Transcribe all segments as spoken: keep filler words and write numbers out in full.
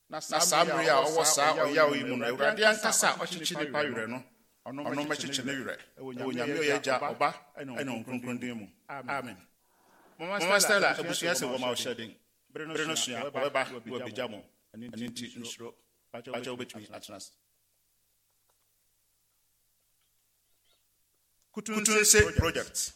na samri a owo sa oyawo yi mu no Awurade ankasa ochichi ne pa yure no ono ma chichi ne yure ewo nyame oyeja oba ene onkronkron din mu amen. Mama Stella ebusuya se wo ma o shedin bere no sua obeba wo bijamo ani nti nsuro aja obetumi atnas Kutunse project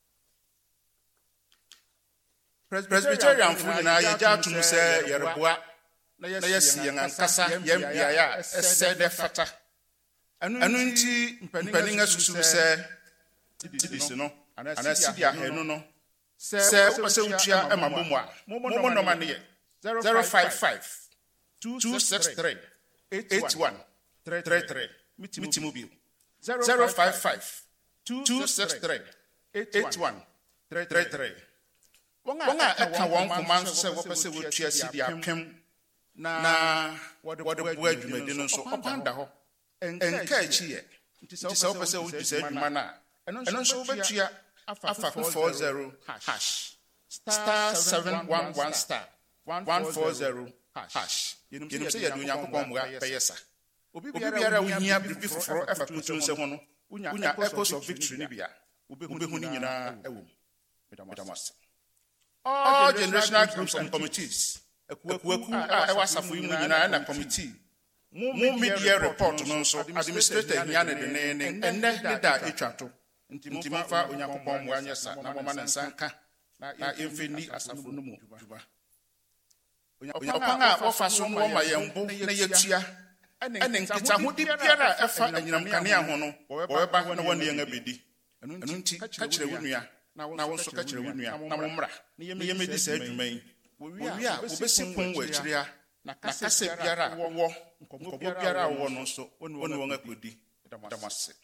Presbyterian fu na yeja atum se yereboa na yesi yen ankasa yem biaya ese de fata anu nti mpanin asusu se tidisi no ana sidi ahenu no se opese utua emabomu a momo no ma ne zero five five two six three eight one three three mitimu bi zero five five two six three eight one three three Wonga eka won koma se wopese wotua sidi apem na wode bo adwumadi no so opanda ho enka achi ye nti se wopese wodwisa adwuma na eno so wobetua afa four zero hash star seven one one star one four zero hash yenum se yadu Nyankopon mu apeyesa obi biara wo hia bibi foforo efa kutunse ho no unya echoes of victory ni bia obehu ni nyina ewo medamas all generational groups and committees ekuaku a ewa safo yimu nyina na committee mu media report no so administrator hia ne de ne enne ne da etwato ntimi fa Onyankopon mu anyesa na mama na nsanka na emfeni asafo no mu juba Onyankopon a ofa so no ma yembo na yetua ene nkita hodi biara efa anyinam kanea ho no wɔbɛba na wɔne yɛn abedi ɛno nti ka kyerɛ wo nua na wo nso ka kyerɛ wo nua na mo mmra ne yɛmedi saa adwuma yi wowi a wobɛsi pon wɔ akyiri a na kasa biara wɔwɔ nkɔmmɔ biara wɔwɔ no nso wɔne wɔn akɔdi damase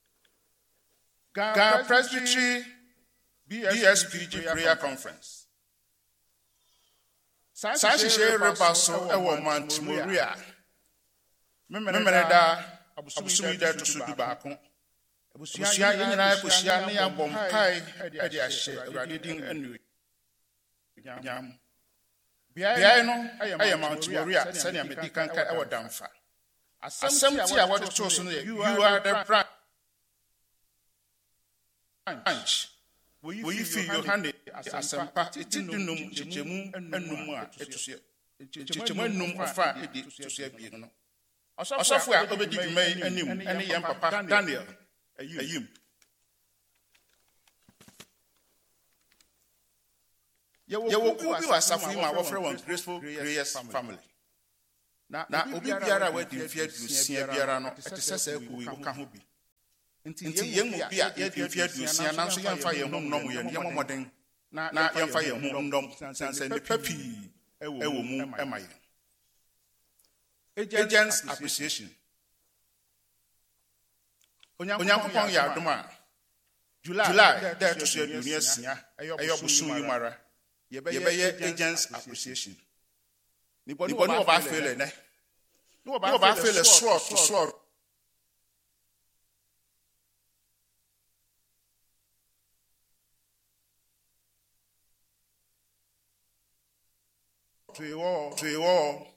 Ghana Presbytery B S P G Prayer Conference saa hyehyɛ reba so ɛwɔ Mantemoria memere da abusumi da to so du baako abusua yenyina ekosia ne abom pai e de ahye Awurade din anu nyam biai no ayɛ Mantemoria sɛnea medi kanka ɛwɔ damfa asɛm ti a wɔde to so no you are the branch we fi Yohane asɛmpa etidunum chichemu anum a etusia chichemu anum afa edi tusia bi no Osofo a obedi dwuma yi anim ene yem papa Daniel ayim Yewo ku bi wasafo yi ma wofre won Graceful Prayers family na obi biara wadi mfi adusia biara no etesese ku yi ka ho bi nti yem mu bi a yadi mfi adusia na nso yemfa ye ho nnom ye yem moden na yemfa ye ho nnom sanse ne papi ewo mu emaye Agents Appreciation. Onyankopon ya adom a July there to share dunia sia eyo bosu yi mara ye be Agents Appreciation. Ni boni oba fele ne ni oba fele sword to sword to war to war